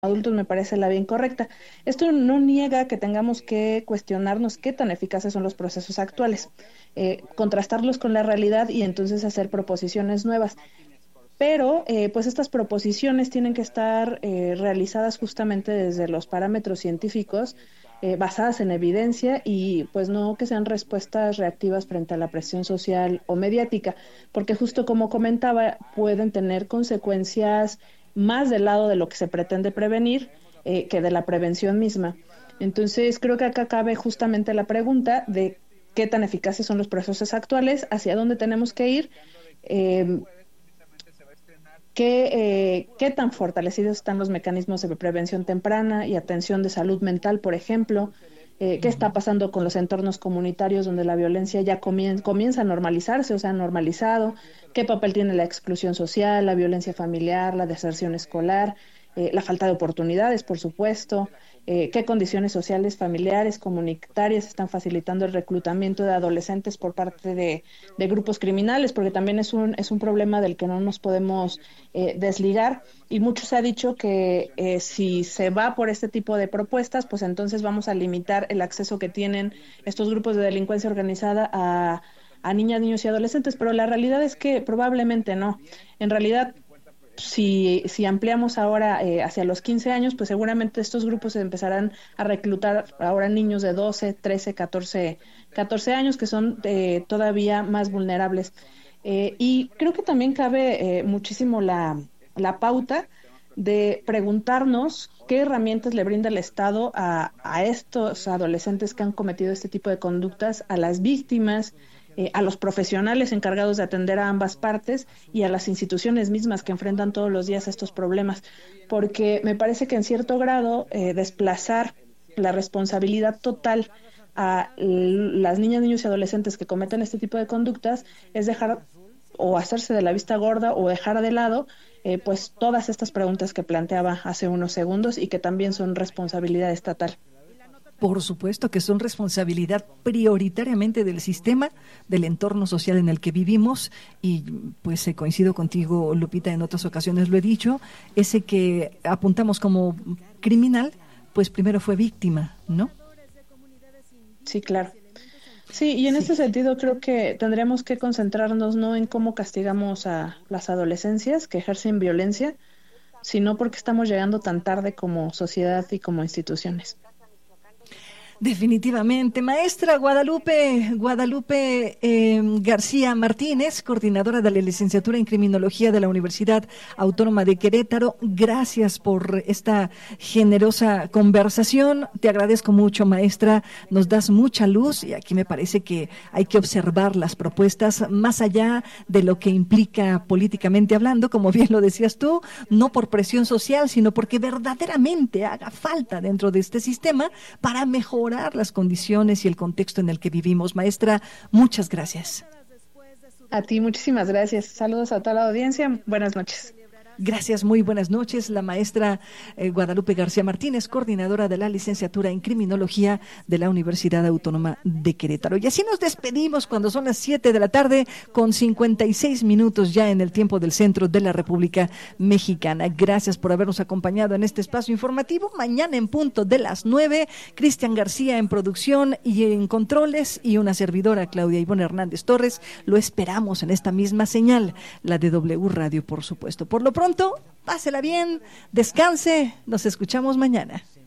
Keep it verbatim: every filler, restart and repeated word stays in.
adultos me parece la vía incorrecta. Esto no niega que tengamos que cuestionarnos qué tan eficaces son los procesos actuales, eh, contrastarlos con la realidad y entonces hacer proposiciones nuevas. Pero eh, pues estas proposiciones tienen que estar eh, realizadas justamente desde los parámetros científicos, eh, basadas en evidencia y pues no que sean respuestas reactivas frente a la presión social o mediática, porque justo como comentaba, pueden tener consecuencias más del lado de lo que se pretende prevenir eh, que de la prevención misma. Entonces creo que acá cabe justamente la pregunta de qué tan eficaces son los procesos actuales, hacia dónde tenemos que ir, eh, ¿Qué, eh, qué tan fortalecidos están los mecanismos de prevención temprana y atención de salud mental, por ejemplo? Eh, ¿qué está pasando con los entornos comunitarios donde la violencia ya comien- comienza a normalizarse o se ha normalizado? ¿Qué papel tiene la exclusión social, la violencia familiar, la deserción escolar, eh, la falta de oportunidades, por supuesto? Eh, ¿qué condiciones sociales, familiares, comunitarias están facilitando el reclutamiento de adolescentes por parte de, de grupos criminales? Porque también es un, es un problema del que no nos podemos eh, desligar, y mucho se ha dicho que eh, si se va por este tipo de propuestas, pues entonces vamos a limitar el acceso que tienen estos grupos de delincuencia organizada a, a niñas, niños y adolescentes, pero la realidad es que probablemente no. En realidad, si, si ampliamos ahora eh, hacia los quince años, pues seguramente estos grupos empezarán a reclutar ahora niños de doce, trece, catorce, catorce años, que son eh, todavía más vulnerables. Eh, y creo que también cabe eh, muchísimo la, la pauta de preguntarnos qué herramientas le brinda el Estado a, a estos adolescentes que han cometido este tipo de conductas, a las víctimas, eh, a los profesionales encargados de atender a ambas partes y a las instituciones mismas que enfrentan todos los días estos problemas. Porque me parece que en cierto grado eh, desplazar la responsabilidad total a las niñas, niños y adolescentes que cometen este tipo de conductas es dejar o hacerse de la vista gorda o dejar de lado eh, pues todas estas preguntas que planteaba hace unos segundos y que también son responsabilidad estatal. Por supuesto que son responsabilidad prioritariamente del sistema, del entorno social en el que vivimos, y pues eh, coincido contigo, Lupita, en otras ocasiones lo he dicho, ese que apuntamos como criminal, pues primero fue víctima, ¿no? Sí, claro. Sí, y en Sí. este sentido creo que tendríamos que concentrarnos no en cómo castigamos a las adolescencias que ejercen violencia, sino porque estamos llegando tan tarde como sociedad y como instituciones. Definitivamente. Maestra Guadalupe, Guadalupe eh, García Martínez, coordinadora de la licenciatura en Criminología de la Universidad Autónoma de Querétaro, gracias por esta generosa conversación. Te agradezco mucho, maestra. Nos das mucha luz y aquí me parece que hay que observar las propuestas más allá de lo que implica políticamente hablando, como bien lo decías tú, no por presión social, sino porque verdaderamente haga falta dentro de este sistema para mejorar las condiciones y el contexto en el que vivimos. Maestra, muchas gracias. A ti, muchísimas gracias. Saludos a toda la audiencia. Buenas noches. Gracias, muy buenas noches. La maestra eh, Guadalupe García Martínez, coordinadora de la licenciatura en Criminología de la Universidad Autónoma de Querétaro. Y así nos despedimos cuando son las siete de la tarde con cincuenta y seis minutos ya en el tiempo del centro de la República Mexicana. Gracias por habernos acompañado en este espacio informativo. Mañana en punto de las nueve, Cristian García en producción y en controles y una servidora, Claudia Ivonne Hernández Torres. Lo esperamos en esta misma señal, la de W Radio, por supuesto. Por lo pronto, pásela bien, descanse, nos escuchamos mañana.